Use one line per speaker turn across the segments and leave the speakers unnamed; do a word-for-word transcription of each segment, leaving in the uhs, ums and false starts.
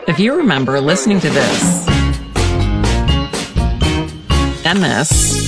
If you remember listening to this, and this,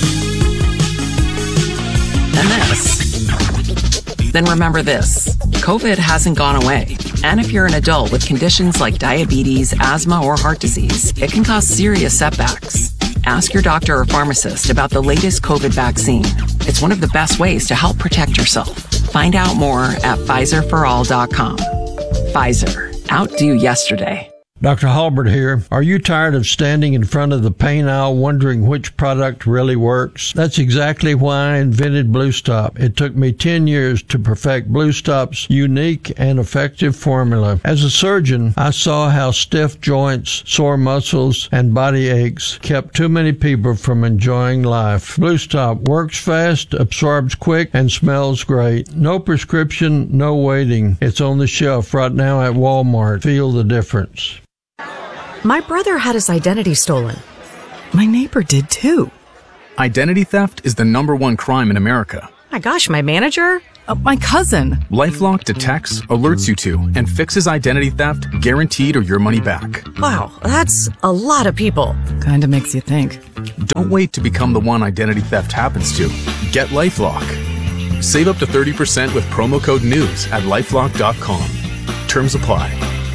and this, then remember this. COVID hasn't gone away. And if you're an adult with conditions like diabetes, asthma, or heart disease, it can cause serious setbacks. Ask your doctor or pharmacist about the latest COVID vaccine. It's one of the best ways to help protect yourself. Find out more at Pfizer for all dot com. Pfizer. Outdo yesterday.
Doctor Halbert here. Are you tired of standing in front of the pain aisle wondering which product really works? That's exactly why I invented Blue Stop. It took me ten years to perfect Blue Stop's unique and effective formula. As a surgeon, I saw how stiff joints, sore muscles, and body aches kept too many people from enjoying life. Blue Stop works fast, absorbs quick, and smells great. No prescription, no waiting. It's on the shelf right now at Walmart. Feel the difference.
My brother had his identity stolen. My neighbor did too.
Identity theft is the number one crime in America.
My gosh, my manager? Uh, my cousin.
LifeLock detects, alerts you to, and fixes identity theft, guaranteed or your money back.
Wow, that's a lot of people. Kinda makes you think.
Don't wait to become the one identity theft happens to. Get LifeLock. Save up to thirty percent with promo code NEWS at lifelock dot com. Terms apply.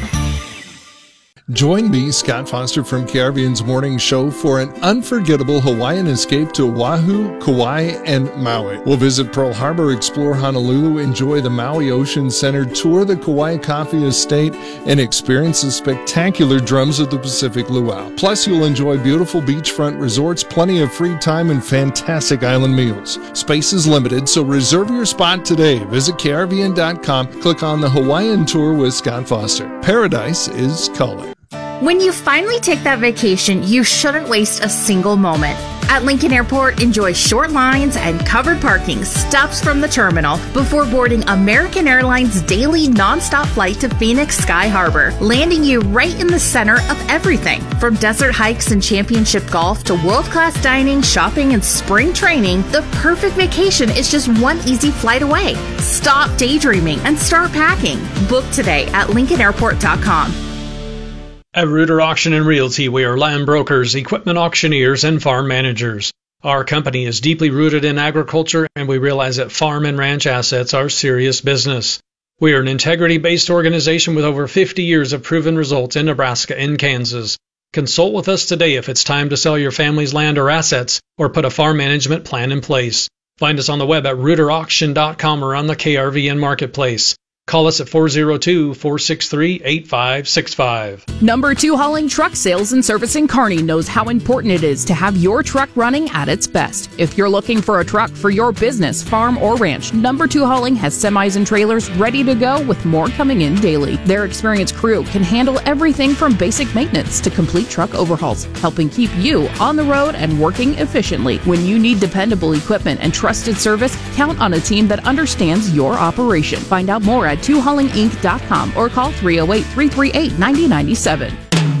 Join me, Scott Foster from K R V N's Morning Show, for an unforgettable Hawaiian escape to Oahu, Kauai, and Maui. We'll visit Pearl Harbor, explore Honolulu, enjoy the Maui Ocean Center, tour the Kauai Coffee Estate, and experience the spectacular drums of the Pacific Luau. Plus, you'll enjoy beautiful beachfront resorts, plenty of free time, and fantastic island meals. Space is limited, so reserve your spot today. Visit K R V N dot com, click on the Hawaiian Tour with Scott Foster. Paradise is calling.
When you finally take that vacation, you shouldn't waste a single moment. At Lincoln Airport, enjoy short lines and covered parking stops from the terminal before boarding American Airlines' daily nonstop flight to Phoenix Sky Harbor, landing you right in the center of everything. From desert hikes and championship golf to world-class dining, shopping, and spring training, the perfect vacation is just one easy flight away. Stop daydreaming and start packing. Book today at Lincoln Airport dot com.
At Reuter Auction and Realty, we are land brokers, equipment auctioneers, and farm managers. Our company is deeply rooted in agriculture, and we realize that farm and ranch assets are serious business. We are an integrity-based organization with over fifty years of proven results in Nebraska and Kansas. Consult with us today if it's time to sell your family's land or assets, or put a farm management plan in place. Find us on the web at Reuter Auction dot com or on the K R V N Marketplace. Call us at four oh two, four six three, eight five six five.
Number two Hauling Truck Sales and Servicing Kearney knows how important it is to have your truck running at its best. If you're looking for a truck for your business, farm, or ranch, Number two Hauling has semis and trailers ready to go with more coming in daily. Their experienced crew can handle everything from basic maintenance to complete truck overhauls, helping keep you on the road and working efficiently. When you need dependable equipment and trusted service, count on a team that understands your operation. Find out more at two hauling inc dot com or call three oh eight, three three eight, nine oh nine seven.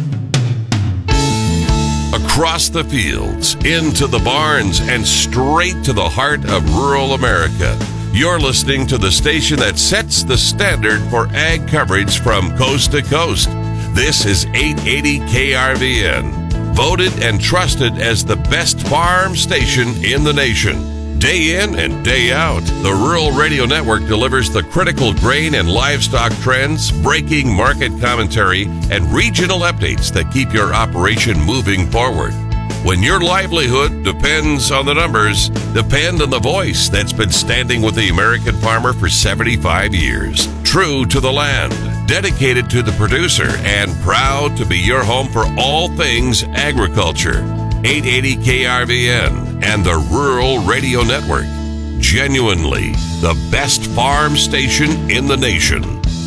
Across the fields, into the barns, and straight to the heart of rural America. You're listening to the station that sets the standard for ag coverage from coast to coast. This is eight eighty K R V N, voted and trusted as the best farm station in the nation. Day in and day out, the Rural Radio Network delivers the critical grain and livestock trends, breaking market commentary, and regional updates that keep your operation moving forward. When your livelihood depends on the numbers, depend on the voice that's been standing with the American farmer for seventy-five years. True to the land, dedicated to the producer, and proud to be your home for all things agriculture. eight eighty K R V N and the Rural Radio Network. Genuinely the best farm station in the nation.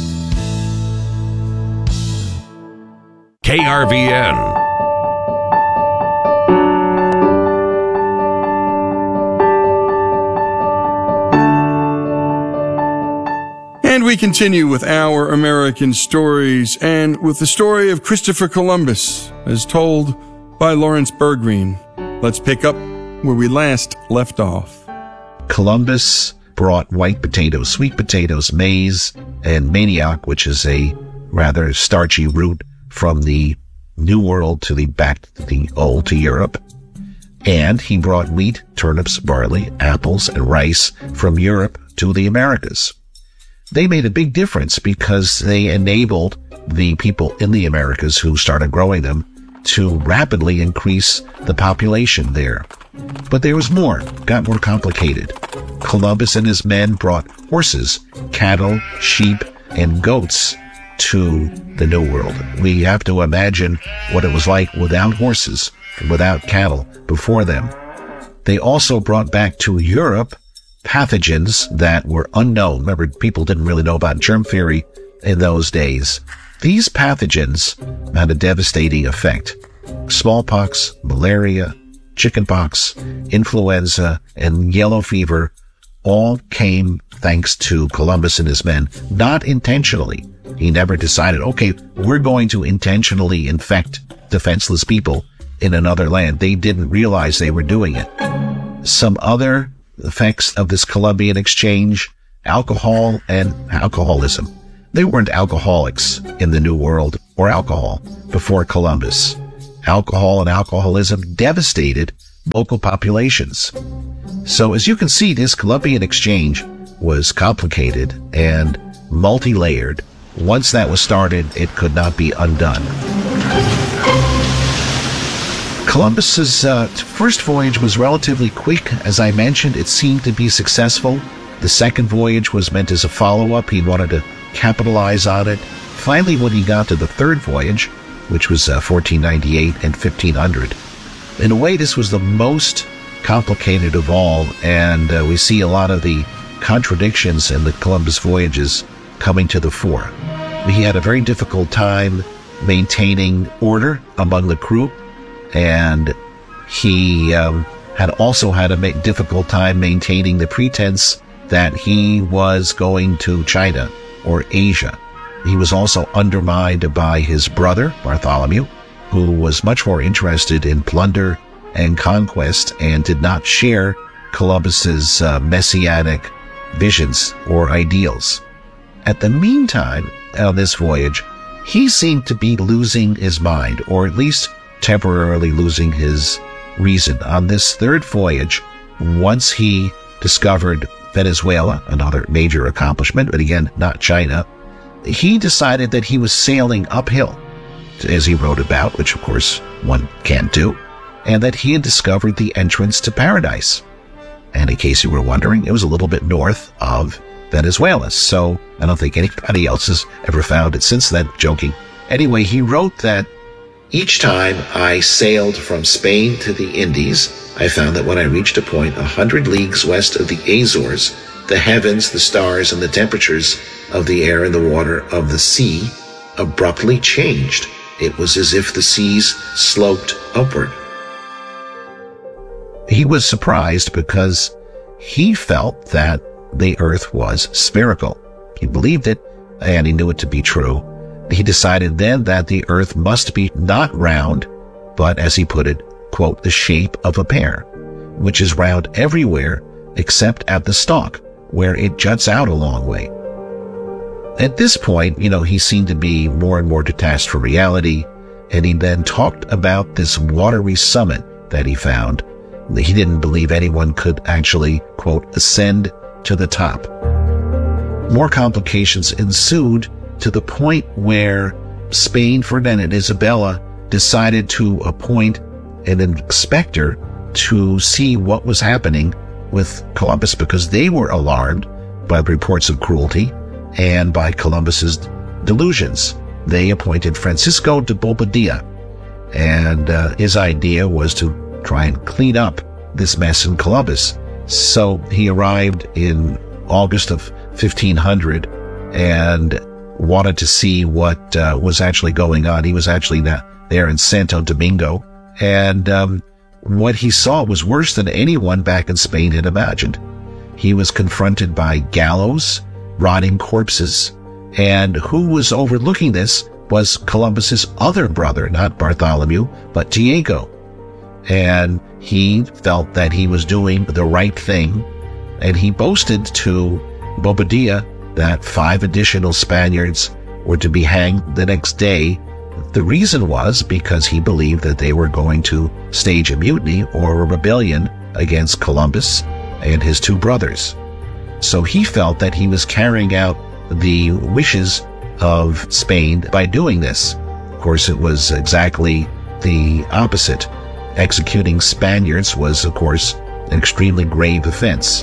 K R V N.
And we continue with our American stories, and with the story of Christopher Columbus, as told by Lawrence Bergreen. Let's pick up where we last left off.
Columbus brought white potatoes, sweet potatoes, maize, and manioc, which is a rather starchy root, from the New World to the back to the Old to Europe. And he brought wheat, turnips, barley, apples, and rice from Europe to the Americas. They made a big difference because they enabled the people in the Americas who started growing them to rapidly increase the population there. But there was more, got more complicated. Columbus and his men brought horses, cattle, sheep, and goats to the New World. We have to imagine what it was like without horses, without cattle before them. They also brought back to Europe pathogens that were unknown. Remember, people didn't really know about germ theory in those days. These pathogens had a devastating effect. Smallpox, malaria, chickenpox, influenza, and yellow fever all came thanks to Columbus and his men, not intentionally. He never decided, okay, we're going to intentionally infect defenseless people in another land. They didn't realize they were doing it. Some other effects of this Columbian exchange, alcohol and alcoholism. They weren't alcoholics in the New World or alcohol before Columbus. Alcohol and alcoholism devastated local populations. So as you can see, this Columbian exchange was complicated and multi-layered. Once that was started, it could not be undone. Columbus's uh, first voyage was relatively quick. As I mentioned, it seemed to be successful. The second voyage was meant as a follow-up. He wanted to capitalize on it. Finally, when he got to the third voyage, which was uh, fourteen ninety-eight and fifteen hundred, in a way, this was the most complicated of all, and uh, we see a lot of the contradictions in the Columbus voyages coming to the fore. He had a very difficult time maintaining order among the crew, and he um, had also had a ma- difficult time maintaining the pretense that he was going to China or Asia. He was also undermined by his brother, Bartholomew, who was much more interested in plunder and conquest and did not share Columbus's uh, messianic visions or ideals. At the meantime, on this voyage, he seemed to be losing his mind, or at least temporarily losing his reason. On this third voyage, once he discovered Venezuela, another major accomplishment, but again, not China, he decided that he was sailing uphill, as he wrote about, which of course one can't do, and that he had discovered the entrance to paradise. And in case you were wondering, it was a little bit north of Venezuela, so I don't think anybody else has ever found it since then. Joking. Anyway, he wrote that each time I sailed from Spain to the Indies, I found that when I reached a point a hundred leagues west of the Azores, the heavens, the stars, and the temperatures of the air and the water of the sea abruptly changed. It was as if the seas sloped upward. He was surprised because he felt that the earth was spherical. He believed it, and he knew it to be true. He decided then that the earth must be not round, but, as he put it, quote, the shape of a pear, which is round everywhere except at the stalk, where it juts out a long way. At this point, you know, he seemed to be more and more detached from reality, and he then talked about this watery summit that he found. He didn't believe anyone could actually, quote, ascend to the top. More complications ensued to the point where Spain, Ferdinand and Isabella decided to appoint an inspector to see what was happening with Columbus, because they were alarmed by reports of cruelty and by Columbus's delusions. They appointed Francisco de Bobadilla, and uh, his idea was to try and clean up this mess in Columbus. So he arrived in August of fifteen hundred and wanted to see what uh, was actually going on. He was actually there in Santo Domingo, and um, what he saw was worse than anyone back in Spain had imagined. He was confronted by gallows, rotting corpses, and who was overlooking this was Columbus's other brother, not Bartholomew, but Diego. And he felt that he was doing the right thing, and he boasted to Bobadilla that five additional Spaniards were to be hanged the next day The reason was because he believed that they were going to stage a mutiny or a rebellion against Columbus and his two brothers. So he felt that he was carrying out the wishes of Spain by doing this. Of course, it was exactly the opposite. Executing Spaniards was, of course, an extremely grave offense.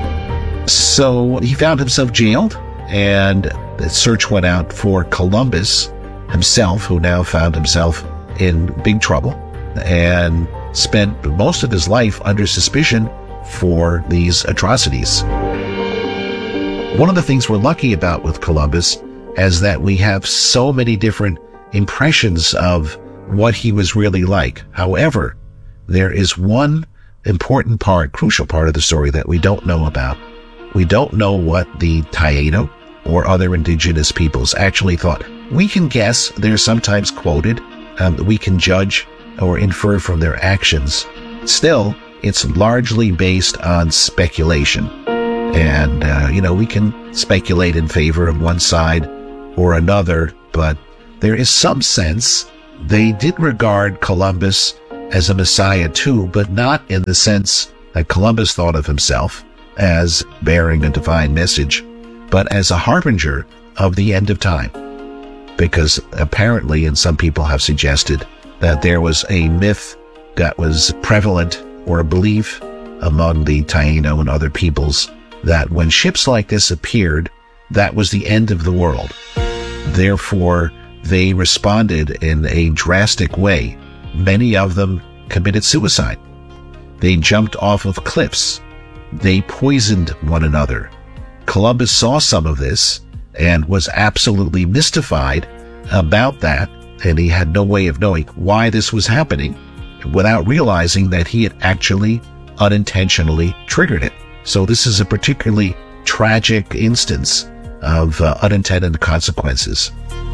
So he found himself jailed, and the search went out for Columbus himself, who now found himself in big trouble and spent most of his life under suspicion for these atrocities. One of the things we're lucky about with Columbus is that we have so many different impressions of what he was really like. However, there is one important part, crucial part of the story that we don't know about. We don't know what the Taino or other indigenous peoples actually thought. We can guess, they're sometimes quoted, um, we can judge or infer from their actions. Still, it's largely based on speculation. And, uh, you know, we can speculate in favor of one side or another, but there is some sense they did regard Columbus as a messiah too, but not in the sense that Columbus thought of himself as bearing a divine message, but as a harbinger of the end of time. Because apparently, and some people have suggested, that there was a myth that was prevalent or a belief among the Taino and other peoples that when ships like this appeared, that was the end of the world. Therefore, they responded in a drastic way. Many of them committed suicide. They jumped off of cliffs. They poisoned one another. Columbus saw some of this and was absolutely mystified about that, and he had no way of knowing why this was happening without realizing that he had actually unintentionally triggered it. So this is a particularly tragic instance of uh, unintended consequences.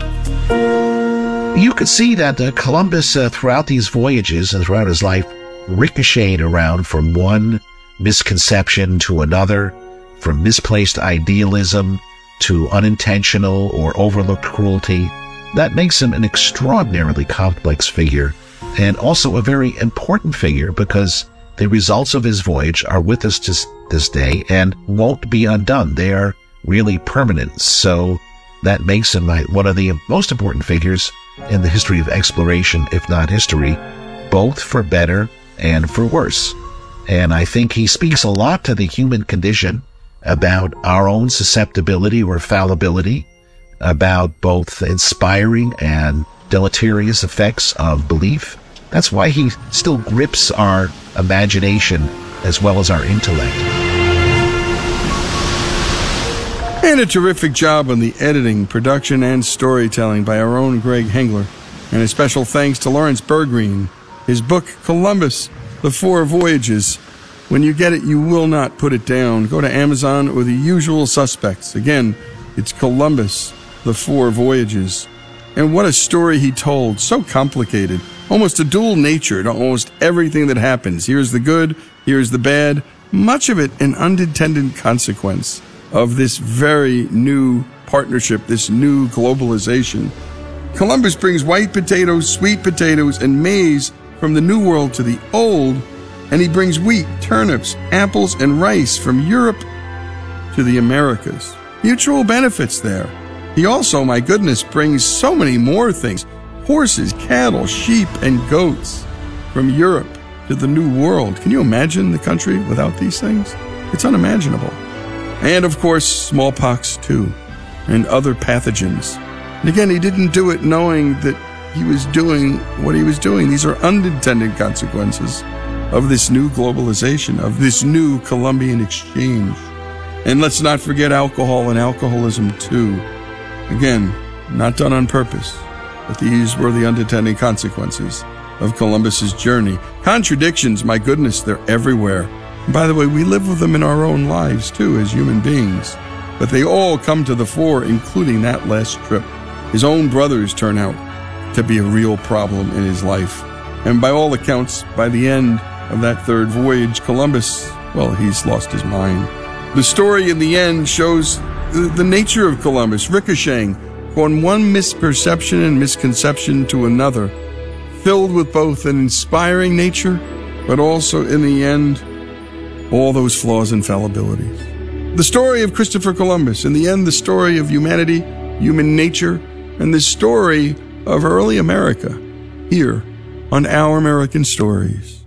You could see that uh, Columbus, uh, throughout these voyages and throughout his life, ricocheted around from one misconception to another, from misplaced idealism to unintentional or overlooked cruelty. That makes him an extraordinarily complex figure, and also a very important figure, because the results of his voyage are with us to this day and won't be undone. They are really permanent. So that makes him one of the most important figures in the history of exploration, if not history, both for better and for worse. And I think he speaks a lot to the human condition about our own susceptibility or fallibility, about both inspiring and deleterious effects of belief. That's why he still grips our imagination as well as our intellect.
And a terrific job on the editing, production, and storytelling by our own Greg Hengler. And a special thanks to Lawrence Bergreen. His book, Columbus, The Four Voyages. When you get it, you will not put it down. Go to Amazon or the usual suspects. Again, it's Columbus, The Four Voyages. And what a story he told. So complicated. Almost a dual nature to almost everything that happens. Here's the good, here's the bad. Much of it an unintended consequence of this very new partnership, this new globalization. Columbus brings white potatoes, sweet potatoes, and maize from the New World to the Old, and he brings wheat, turnips, apples, and rice from Europe to the Americas. Mutual benefits there. He also, my goodness, brings so many more things. Horses, cattle, sheep, and goats from Europe to the New World. Can you imagine the country without these things? It's unimaginable. And, of course, smallpox, too, and other pathogens. And again, he didn't do it knowing that he was doing what he was doing. These are unintended consequences of this new globalization, of this new Columbian exchange. And let's not forget alcohol and alcoholism, too. Again, not done on purpose, but these were the unintended consequences of Columbus's journey. Contradictions, my goodness, they're everywhere. And by the way, we live with them in our own lives, too, as human beings. But they all come to the fore, including that last trip. His own brothers turn out to be a real problem in his life. And by all accounts, by the end of that third voyage, Columbus, well, he's lost his mind. The story in the end shows the nature of Columbus, ricocheting, on one misperception and misconception to another, filled with both an inspiring nature, but also, in the end, all those flaws and fallibilities. The story of Christopher Columbus, in the end, the story of humanity, human nature, and the story of early America, here on Our American Stories.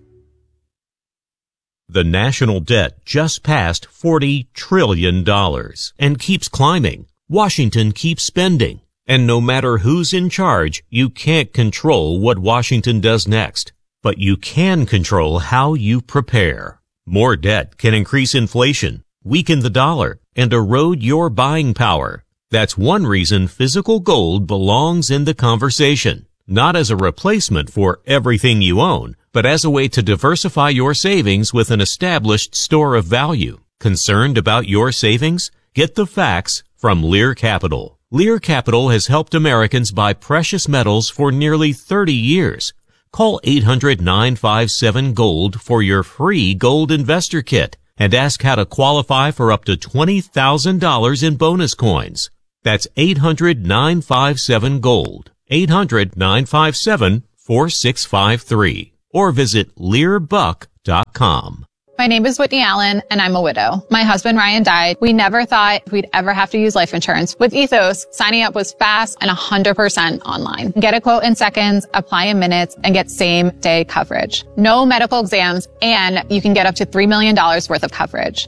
The national debt just passed forty trillion dollars and keeps climbing. Washington keeps spending. And no matter who's in charge, you can't control what Washington does next. But you can control how you prepare. More debt can increase inflation, weaken the dollar, and erode your buying power. That's one reason physical gold belongs in the conversation. Not as a replacement for everything you own, but as a way to diversify your savings with an established store of value. Concerned about your savings? Get the facts from Lear Capital. Lear Capital has helped Americans buy precious metals for nearly thirty years. Call eight hundred nine five seven GOLD for your free gold investor kit and ask how to qualify for up to twenty thousand dollars in bonus coins. That's eight hundred nine five seven GOLD. eight hundred nine five seven four six five three. Or visit lear buck dot com.
My name is Whitney Allen, and I'm a widow. My husband, Ryan, died. We never thought we'd ever have to use life insurance. With Ethos, signing up was fast and one hundred percent online. Get a quote in seconds, apply in minutes, and get same-day coverage. No medical exams, and you can get up to three million dollars worth of coverage.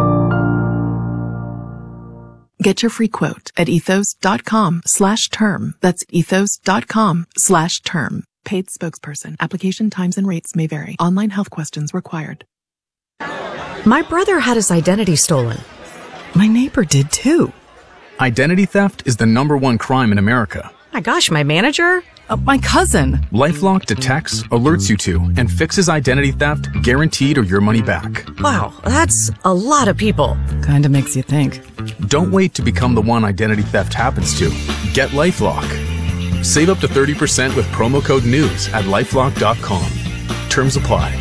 Get your free quote at ethos.com slash term. That's ethos.com slash term. Paid spokesperson. Application times and rates may vary. Online health questions required.
My brother had his identity stolen. My neighbor did too.
Identity theft is the number one crime in America.
My gosh, my manager?
Uh, my cousin.
LifeLock detects, alerts you to, and fixes identity theft, guaranteed or your money back.
Wow, that's a lot of people.
Kinda makes you think.
Don't wait to become the one identity theft happens to. Get LifeLock. Save up to thirty percent with promo code NEWS at lifelock dot com. Terms apply.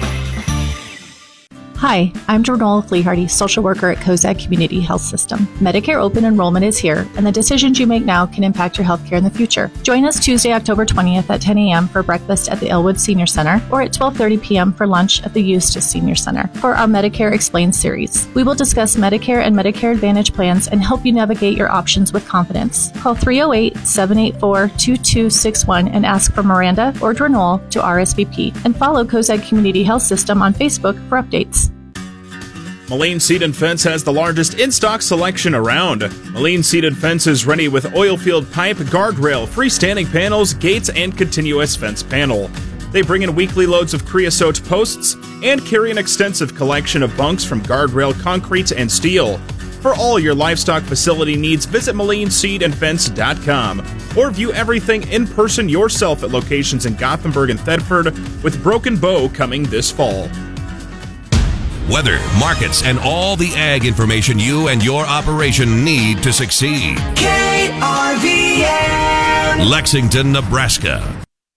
Hi, I'm Jornal Flehardy, social worker at Cozad Community Health System. Medicare open enrollment is here, and the decisions you make now can impact your healthcare in the future. Join us Tuesday, October twentieth at ten a.m. for breakfast at the Elwood Senior Center or at twelve thirty p.m. for lunch at the Eustis Senior Center for our Medicare Explained series. We will discuss Medicare and Medicare Advantage plans and help you navigate your options with confidence. Call three oh eight, seven eight four, two two six one and ask for Miranda or Jornal to R S V P. And follow Cozad Community Health System on Facebook for updates.
Moline Seed and Fence has the largest in-stock selection around. Moline Seed and Fence is ready with oil-filled pipe, guardrail, freestanding panels, gates, and continuous fence panel. They bring in weekly loads of creosote posts and carry an extensive collection of bunks from guardrail, concrete, and steel. For all your livestock facility needs, visit moline seed and fence dot com or view everything in person yourself at locations in Gothenburg and Thedford, with Broken Bow coming this fall.
Weather, markets, and all the ag information you and your operation need to succeed.
K R V N,
Lexington, Nebraska.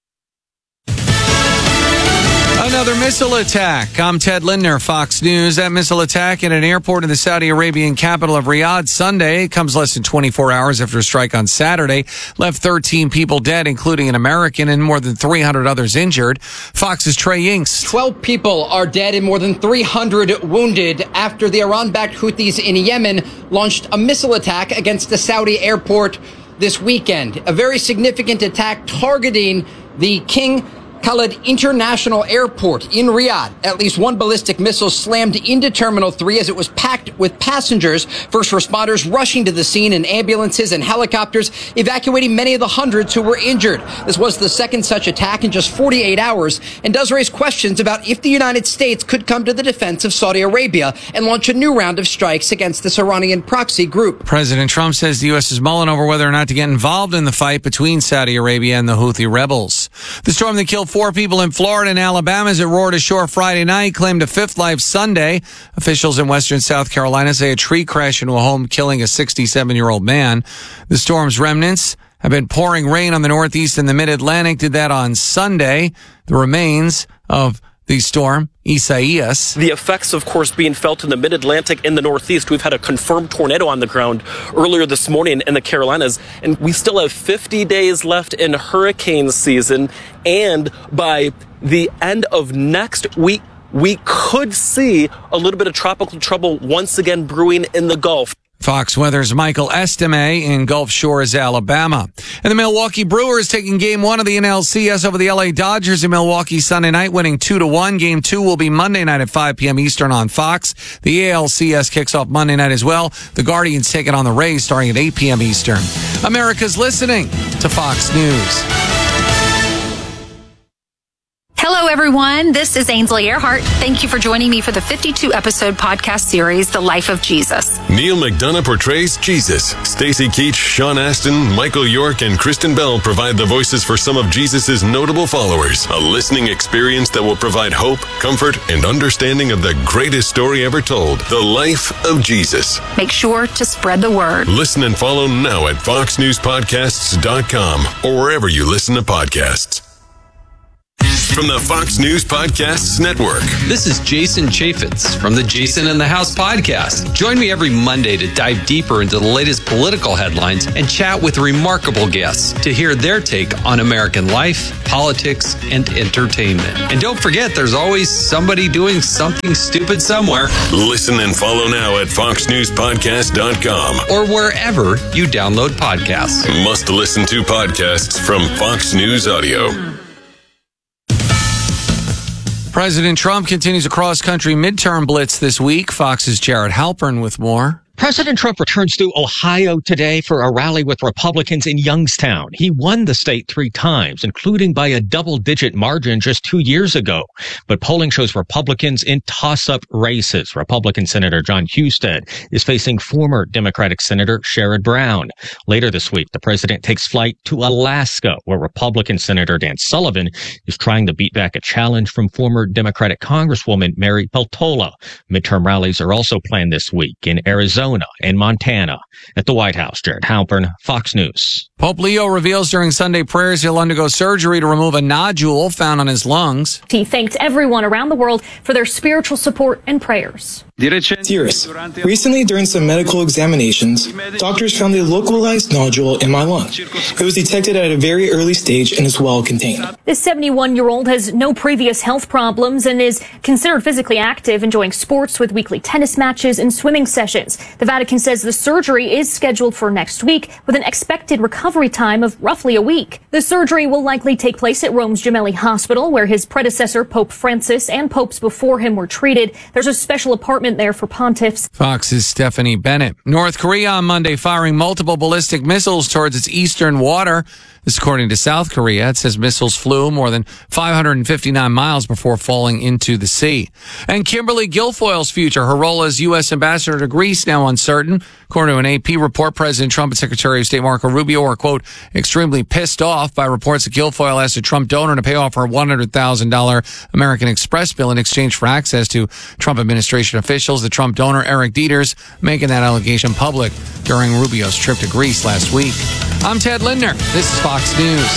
Another missile attack. I'm Ted Lindner, Fox News. That missile attack at an airport in the Saudi Arabian capital of Riyadh Sunday comes less than twenty-four hours after a strike on Saturday left thirteen people dead, including an American, and more than three hundred others injured. Fox's Trey Inks.
twelve people are dead and more than three hundred wounded after the Iran-backed Houthis in Yemen launched a missile attack against the Saudi airport this weekend. A very significant attack targeting the King Khalid International Airport in Riyadh. At least one ballistic missile slammed into Terminal three as it was packed with passengers. First responders rushing to the scene in ambulances and helicopters, evacuating many of the hundreds who were injured. This was the second such attack in just forty-eight hours and does raise questions about if the United States could come to the defense of Saudi Arabia and launch a new round of strikes against this Iranian proxy group.
President Trump says the U S is mulling over whether or not to get involved in the fight between Saudi Arabia and the Houthi rebels. The storm that killed four people in Florida and Alabama as it roared ashore Friday night claimed a fifth life Sunday. Officials in western South Carolina say a tree crashed into a home, killing a sixty-seven-year-old man. The storm's remnants have been pouring rain on the Northeast and the Mid-Atlantic. Did that on Sunday. The remains of the storm, Isaias.
The effects, of course, being felt in the mid-Atlantic and the Northeast. We've had a confirmed tornado on the ground earlier this morning in the Carolinas, and we still have fifty days left in hurricane season. And by the end of next week, we could see a little bit of tropical trouble once again brewing in the Gulf.
Fox Weather's Michael Estime in Gulf Shores, Alabama. And the Milwaukee Brewers taking game one of the N L C S over the L A Dodgers in Milwaukee Sunday night, winning two to one. Game two will be Monday night at five p.m. Eastern on Fox. The A L C S kicks off Monday night as well. The Guardians take it on the Rays starting at eight p.m. Eastern. America's listening to Fox News.
Hello, everyone. This is Ainsley Earhart. Thank you for joining me for the fifty-two episode podcast series, The Life of Jesus.
Neil McDonough portrays Jesus. Stacey Keach, Sean Astin, Michael York, and Kristen Bell provide the voices for some of Jesus' notable followers. A listening experience that will provide hope, comfort, and understanding of the greatest story ever told, The Life of Jesus.
Make sure to spread the word.
Listen and follow now at fox news podcasts dot com or wherever you listen to podcasts. From the Fox News Podcasts Network.
This is Jason Chaffetz from the Jason in the House podcast. Join me every Monday to dive deeper into the latest political headlines and chat with remarkable guests to hear their take on American life, politics, and entertainment. And don't forget, there's always somebody doing something stupid somewhere.
Listen and follow now at fox news podcast dot com
or wherever you download podcasts.
Must listen to podcasts from Fox News Audio.
President Trump continues a cross-country midterm blitz this week. Fox's Jared Halpern with more.
President Trump returns to Ohio today for a rally with Republicans in Youngstown. He won the state three times, including by a double-digit margin just two years ago. But polling shows Republicans in toss-up races. Republican Senator John Husted is facing former Democratic Senator Sherrod Brown. Later this week, the president takes flight to Alaska, where Republican Senator Dan Sullivan is trying to beat back a challenge from former Democratic Congresswoman Mary Peltola. Midterm rallies are also planned this week in Arizona and Montana. At the White House, Jared Halpern, Fox News.
Pope Leo reveals during Sunday prayers he'll undergo surgery to remove a nodule found on his lungs.
He thanked everyone around the world for their spiritual support and prayers.
Dearest, recently during some medical examinations, doctors found a localized nodule in my lung. It was detected at a very early stage and is well contained.
This seventy-one-year-old has no previous health problems and is considered physically active, enjoying sports with weekly tennis matches and swimming sessions. The Vatican says the surgery is scheduled for next week with an expected recovery time of roughly a week. The surgery will likely take place at Rome's Gemelli Hospital, where his predecessor, Pope Francis, and popes before him were treated. There's a special apartment there for pontiffs.
Fox's Stephanie Bennett. North Korea on Monday firing multiple ballistic missiles towards its eastern water. This according to South Korea. It says missiles flew more than five hundred fifty-nine miles before falling into the sea. And Kimberly Guilfoyle's future, her role as U S ambassador to Greece, now uncertain. According to an A P report, President Trump and Secretary of State Marco Rubio are, quote, extremely pissed off by reports that Guilfoyle asked a Trump donor to pay off her one hundred thousand dollars American Express bill in exchange for access to Trump administration officials. The Trump donor, Eric Dieters, making that allegation public during Rubio's trip to Greece last week. I'm Ted Lindner. This is Fox News.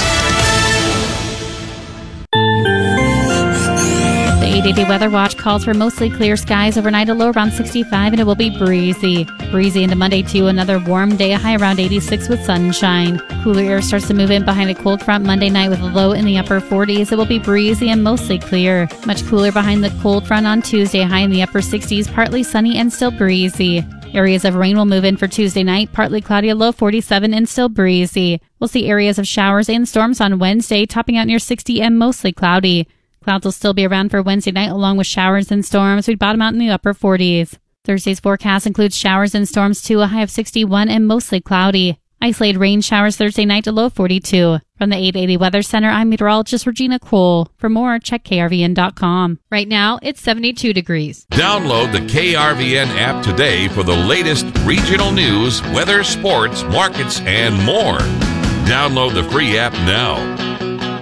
The eight eighty Weather Watch calls for mostly clear skies overnight, a low around sixty-five, and it will be breezy. Breezy into Monday, too. Another warm day, a high around eighty-six with sunshine. Cooler air starts to move in behind a cold front Monday night with a low in the upper forties. It will be breezy and mostly clear. Much cooler behind the cold front on Tuesday, high in the upper sixties, partly sunny and still breezy. Areas of rain will move in for Tuesday night, partly cloudy, a low forty-seven and still breezy. We'll see areas of showers and storms on Wednesday, topping out near sixty and mostly cloudy. Clouds will still be around for Wednesday night, along with showers and storms. We'd bottom out in the upper forties. Thursday's forecast includes showers and storms too, a high of sixty-one and mostly cloudy. Isolated rain showers Thursday night to low forty-two. From the eight eighty Weather Center, I'm meteorologist Regina Cole. For more, check K R V N dot com.
Right now, it's seventy-two degrees.
Download the K R V N app today for the latest regional news, weather, sports, markets, and more. Download the free app now.